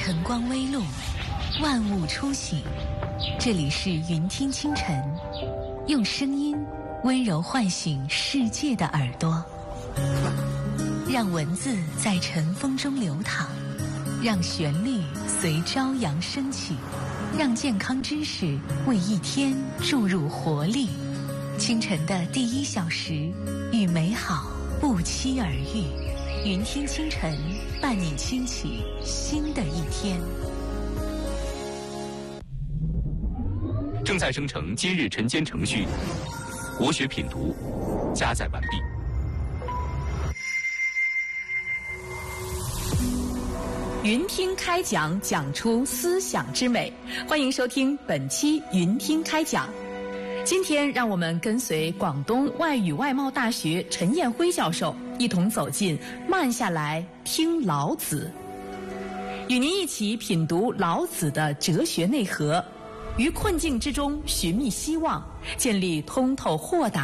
晨光微露，万物初醒。这里是云听清晨，用声音温柔唤醒世界的耳朵，让文字在晨风中流淌，让旋律随朝阳升起，让健康知识为一天注入活力。清晨的第1小时，与美好不期而遇。云听清晨，伴你轻启新的一天。 正在生成今日晨间程序，国学品读加载完毕。 云听开讲，讲出思想之美。欢迎收听本期云听开讲。今天让我们跟随广东外语外贸大学陈彦辉教授一同走进慢下来听老子，与您一起品读老子的哲学内核，于困境之中寻觅希望，建立通透豁达